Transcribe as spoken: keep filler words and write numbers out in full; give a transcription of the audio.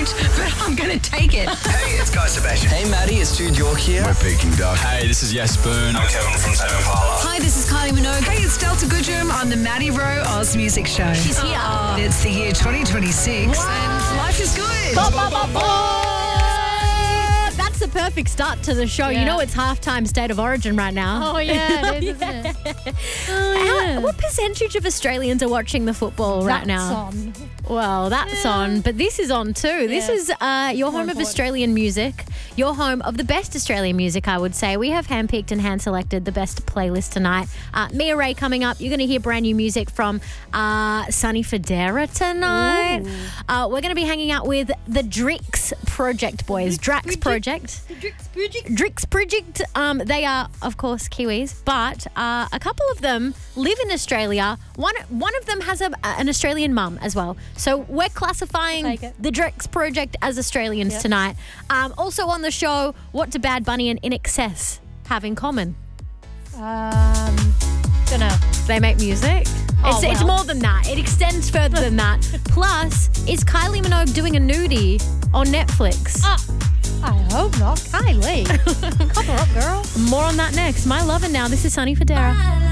don't, but I'm going to take it. Hey, it's Guy Sebastian. Hey, Maddie, it's Jude York here. We're Peking Duck. Hey, this is Yes Boone. I'm Kevin from Tame Impala. Hi, this is Kylie Minogue. Hey, it's Delta Goodrum on the Maddie Rowe Oz Music Show. She's here. Oh, it's the year twenty twenty-six and life is good. Ba, ba, ba, ba. That's the perfect start to the show. Yeah. You know it's halftime State of Origin right now. Oh, yeah, it is, isn't it? Oh, How- what percentage of Australians are watching the football right That's now? on. Well, that's on, but this is on too. This Yeah. is uh, your More home of important. Australian music, your home of the best Australian music, I would say. We have handpicked and hand-selected the best playlist tonight. Uh, Mia Ray coming up. You're going to hear brand new music from uh, Sunny Federa tonight. Uh, we're going to be hanging out with the Drix Project boys. Drax Project. Drix Project. Um, they are, of course, Kiwis, but uh, a couple of them live in Australia. One one of them has a, an Australian mum as well. So we're classifying Take it. the Drix Project as Australians Yep. tonight. Um, also on the show, what do Bad Bunny and In Excess have in common? Um, don't know. They make music. Oh, it's, it's well. more than that. It extends further than that. Plus, is Kylie Minogue doing a nudie on Netflix? Ah, I hope not. Kylie. Cover up, girl. More on that next. My Lovin' Now. This is Sunny Federa.